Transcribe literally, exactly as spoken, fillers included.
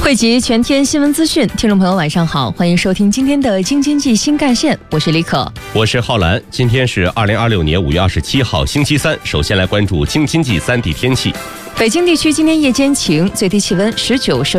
汇集全天新闻资讯，听众朋友晚上好，欢迎收听今天的京津冀新干线，我是李可， 我是浩然。今天是二零二六年五月二十七号星期三，首先来关注京津冀三地天气。 北京地区今天夜间晴，最低气温十九摄